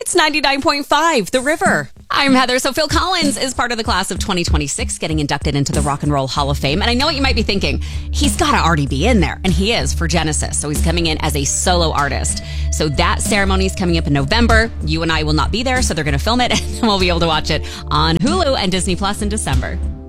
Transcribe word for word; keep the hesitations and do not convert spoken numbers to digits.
Hits ninety-nine point five, The River. I'm Heather. So Phil Collins is part of the class of twenty twenty-six, getting inducted into the Rock and Roll Hall of Fame. And I know what you might be thinking. He's got to already be in there. And he is for Genesis. So he's coming in as a solo artist. So that ceremony is coming up in November. You and I will not be there, so they're going to film it, and we'll be able to watch it on Hulu and Disney Plus in December.